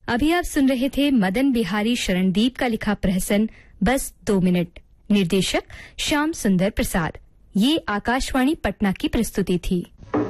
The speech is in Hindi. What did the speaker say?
अभी आप सुन रहे थे मदन बिहारी शरणदीप का लिखा प्रहसन बस 2 मिनट। निर्देशक श्याम सुंदर प्रसाद। ये आकाशवाणी पटना की प्रस्तुति थी।